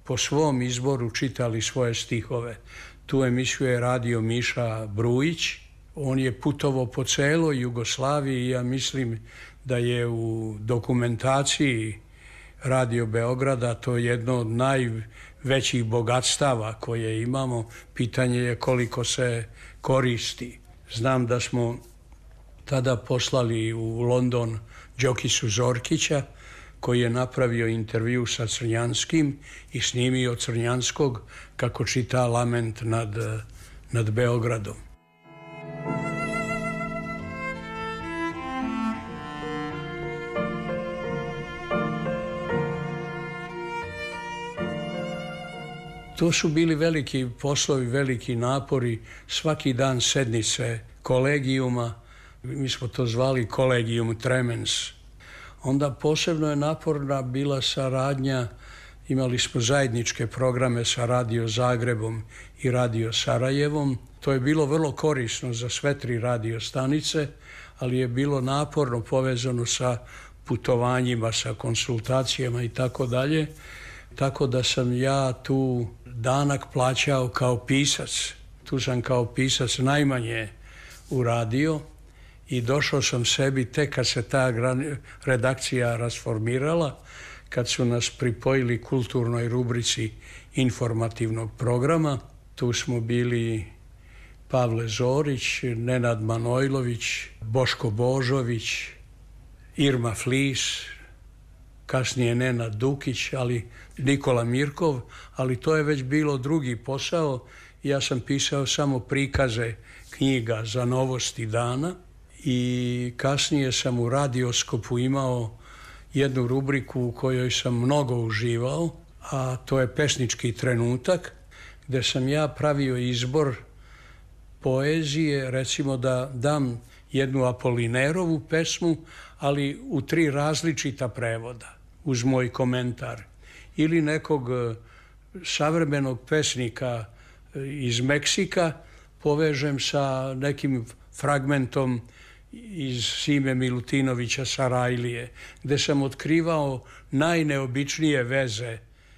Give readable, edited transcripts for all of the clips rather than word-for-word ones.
po svom izboru čitali svoje stihove. Tu emisiju je radio Miša Brujić. On je putovao po celoj Jugoslaviji i ja mislim da je u dokumentaciji Radio Beograda to jedno od najvećih bogatstava koje imamo. Pitanje je koliko se koristi. Znam da smo tada poslali u London Đokisu Zorkića, koji je napravio intervju sa Crnjanskim i snimio Crnjanskog kako čita lament nad Beogradom. To su bili veliki poslovi, veliki napori, svaki dan sednice kolegijuma, mi smo to zvali kolegijum tremens. Onda posebno je naporna bila saradnja, imali smo zajedničke programe sa Radio Zagrebom i Radio Sarajevom. To je bilo vrlo korisno za sve tri radio stanice, ali je bilo naporno povezano sa putovanjima, sa konsultacijama i tako dalje. Tako da sam ja tu danak plaćao kao pisac. Tu sam kao pisac najmanje uradio i došao sam sebi tek kad se ta redakcija rasformirala, kad su nas pripojili kulturnoj rubrici informativnog programa. Tu smo bili Pavle Zorić, Nenad Manojlović, Boško Božović, Irma Flis, kasnije Nenad Dukić, ali Nikola Mirkov, ali to je već bilo drugi posao. Ja sam pisao samo prikaze knjiga za Novosti dana i kasnije sam u Radioskopu imao jednu rubriku u kojoj sam mnogo uživao, a to je Pesnički trenutak, gde sam ja pravio izbor poezije, recimo da dam jednu Apolinerovu pesmu, ali u 3 različita prevoda, uz moj komentar. Ili nekog savremenog pesnika iz Meksika povežem sa nekim fragmentom iz Sime Milutinovića Sarajlije, gde sam otkrivao najneobičnije veze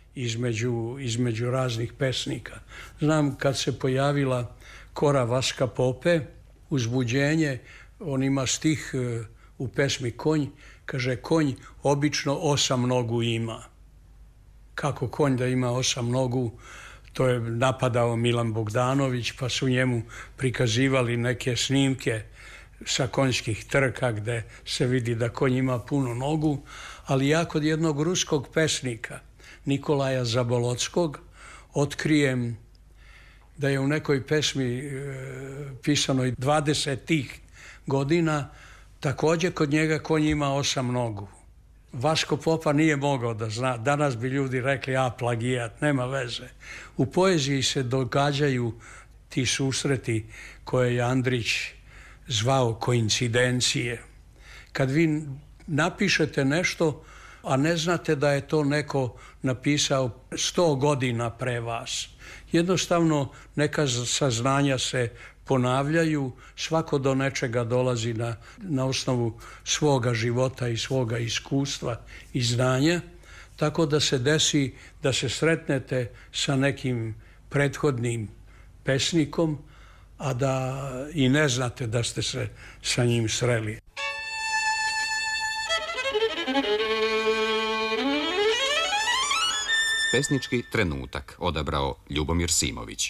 između raznih pesnika. Znam kad se pojavila Kora Vaska Pope, Uzbuđenje, on ima stih u pesmi Konj, kaže konj obično 8 nogu ima. Kako konj da ima 8 nogu? To je napadao Milan Bogdanović, pa su njemu prikazivali neke snimke sa konjskih trka gde se vidi da konj ima puno nogu, ali ja kod jednog ruskog pesnika, Nikolaja Zabolockog, otkrijem da je u nekoj pesmi pisanoj 20-ih godina također kod njega konj ima 8 nogu. Vasko Popa nije mogao da zna. Danas bi ljudi rekli, plagijat, nema veze. U poeziji se događaju ti susreti koje je Andrić zvao koincidencije. Kad vi napišete nešto, a ne znate da je to neko napisao 100 godina pre vas. Jednostavno neka saznanja se ponavljaju, svako do nečega dolazi na osnovu svoga života i svoga iskustva i znanja, tako da se desi da se sretnete sa nekim prethodnim pesnikom, a da i ne znate da ste se sa njim sreli. Pesnički trenutak odabrao Ljubomir Simović.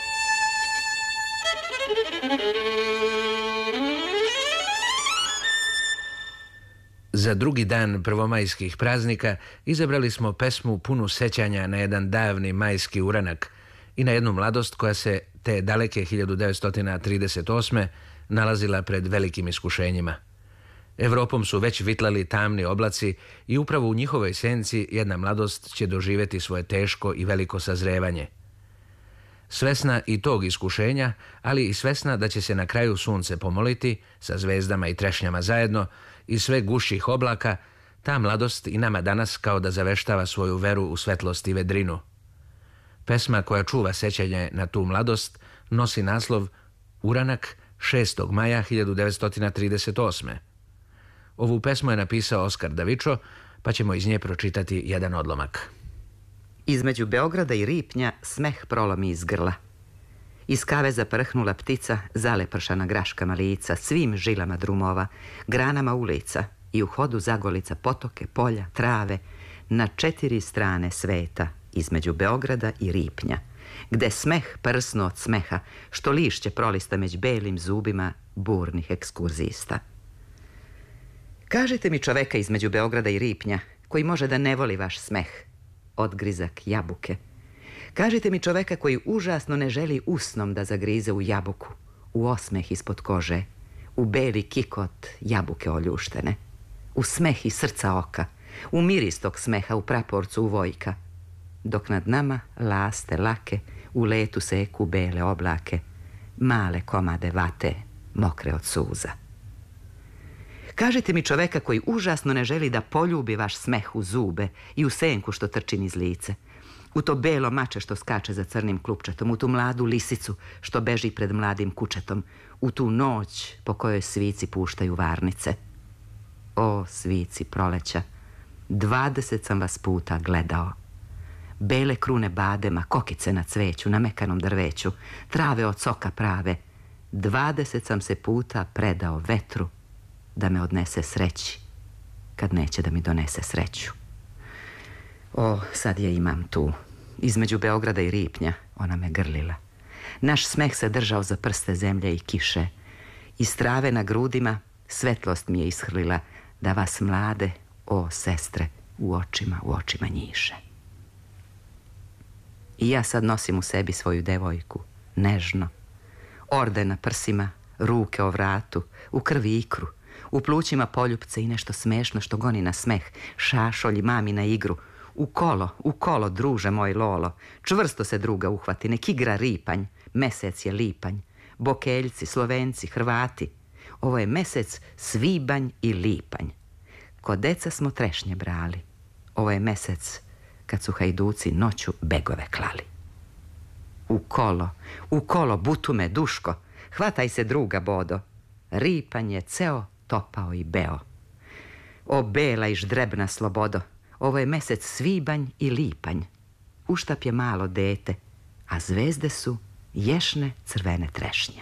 Za drugi dan prvomajskih praznika izabrali smo pesmu punu sećanja na jedan davni majski uranak i na jednu mladost koja se te daleke 1938. nalazila pred velikim iskušenjima. Evropom su već vitlali tamni oblaci i upravo u njihovoj senci jedna mladost će doživjeti svoje teško i veliko sazrevanje. Svesna i tog iskušenja, ali i svesna da će se na kraju sunce pomoliti, sa zvezdama i trešnjama zajedno, i sve gušćih oblaka, ta mladost i nama danas kao da zaveštava svoju veru u svetlost i vedrinu. Pesma koja čuva sećanje na tu mladost nosi naslov Uranak 6. maja 1938. Ovu pesmu je napisao Oskar Davičo, pa ćemo iz nje pročitati jedan odlomak. Između Beograda i Ripnja smeh prolomi iz grla. Iz kaveza prhnula ptica, zalepršana graškama lica, svim žilama drumova, granama ulica i u hodu zagolica potoke, polja, trave, na 4 strane sveta, između Beograda i Ripnja, gde smeh prsno od smeha, što lišće prolista među belim zubima burnih ekskurzista. Kažite mi čoveka između Beograda i Ripnja, koji može da ne voli vaš smeh, odgrizak jabuke. Kažite mi čoveka koji užasno ne želi usnom da zagrize u jabuku, u osmeh ispod kože, u beli kikot jabuke oljuštene, u smeh iz srca oka, u miris tog smeha u praporcu u vojka, dok nad nama laste lake, u letu seku bele oblake, male komade vate, mokre od suza. Kažite mi čoveka koji užasno ne želi da poljubi vaš smeh u zube i u senku što trči niz lice, u to belo mače što skače za crnim klupčetom, u tu mladu lisicu što beži pred mladim kučetom, u tu noć po kojoj svici puštaju varnice. O, svici proleća, 20 sam vas puta gledao. Bele krune badema, kokice na cveću, na mekanom drveću, trave od soka prave. 20 sam se puta predao vetru da me odnese sreći, kad neće da mi donese sreću. O, sad je imam tu, između Beograda i Ripnja, ona me grlila. Naš smeh se držao za prste zemlje i kiše. Iz trave na grudima svetlost mi je ishrlila, da vas mlade, o sestre, u očima njiše. I ja sad nosim u sebi svoju devojku, nežno. Orde na prsima, ruke o vratu, u krvi ikru, u plućima poljupce i nešto smešno što goni na smeh, šašolj mami na igru. U kolo, druže moj Lolo, čvrsto se druga uhvati, nek igra ripanj, mesec je lipanj, Bokeljci, Slovenci, Hrvati. Ovo je mesec svibanj i lipanj. Ko deca smo trešnje brali. Ovo je mesec kad su hajduci noću begove klali. U kolo, Butume, Duško, hvataj se druga Bodo. Ripanj je ceo topao i beo. O bela i ždrebna slobodo, ovo je mesec svibanj i lipanj. Uštap je malo dete, a zvezde su ješne crvene trešnje.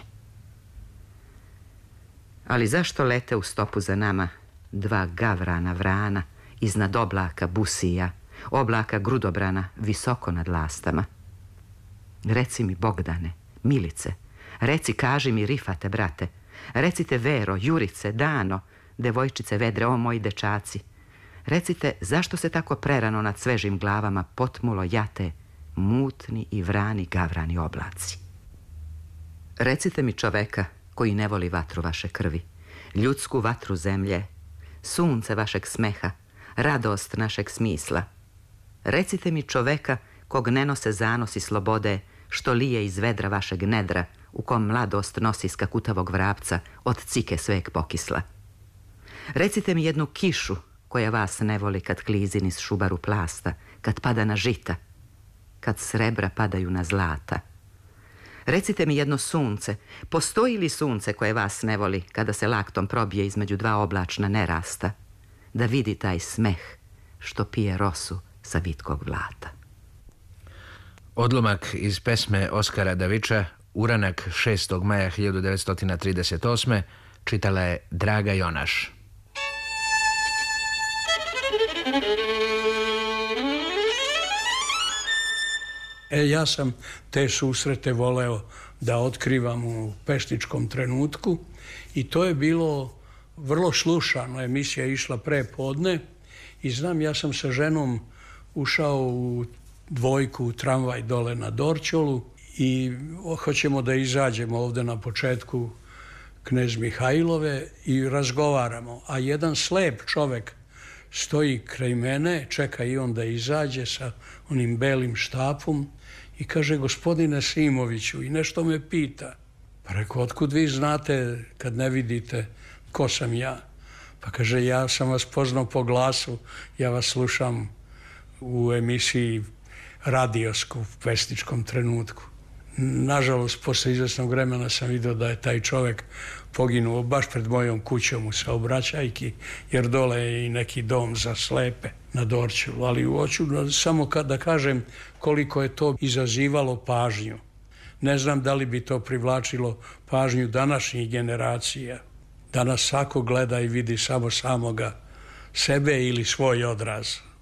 Ali zašto lete u stopu za nama 2 gavrana vrana iznad oblaka busija, oblaka grudobrana visoko nad lastama? Reci mi, Bogdane, Milice, reci, kaži mi, Rifate, brate, recite, Vero, Jurice, Dano, devojčice vedre, o moji dečaci, recite, zašto se tako prerano nad svežim glavama potmulo jate mutni i vrani gavrani oblaci? Recite mi čoveka koji ne voli vatru vaše krvi, ljudsku vatru zemlje, sunce vašeg smeha, radost našeg smisla. Recite mi čoveka kog ne nose zanosi slobode, što lije iz vedra vašeg nedra, u kom mladost nosi skakutavog vrapca od cike sveg pokisla. Recite mi jednu kišu koja vas ne voli kad klizi niz šubaru plasta, kad pada na žita, kad srebra padaju na zlata. Recite mi jedno sunce, postoji li sunce koje vas ne voli kada se laktom probije između 2 oblačna nerasta, da vidi taj smeh što pije rosu sa vitkog blata? Odlomak iz pesme Oskara Daviča, Uranak 6. maja 1938. čitala je Draga Jonaš. Ja sam te susrete voleo da otkrivam u pesničkom trenutku i to je bilo vrlo slušano. Emisija je išla pre podne i znam, ja sam sa ženom ušao u dvojku, u tramvaj dole na Dorćolu i hoćemo da izađemo ovde na početku Knez Mihajlove i razgovaramo. A jedan slep čovek stoji kraj mene, čeka i on da izađe sa onim belim štapom i kaže, gospodine Simoviću, i nešto me pita. Pa rekao, otkud vi znate kad ne vidite ko sam ja? Pa kaže, ja sam vas poznao po glasu, ja vas slušam u emisiji Radioskop u pesničkom trenutku. Nažalost, posle izvesnog vremena sam vidio da je taj čovek poginuo baš pred mojom kućom u saobraćajki, jer dole je i neki dom za slepe. na Dorćolu, ali hoću samo da kažem koliko je to izazivalo pažnju. Ne znam da li bi to privlačilo pažnju današnjih generacija. Danas svako gleda i vidi samo samoga sebe ili svoj odraz.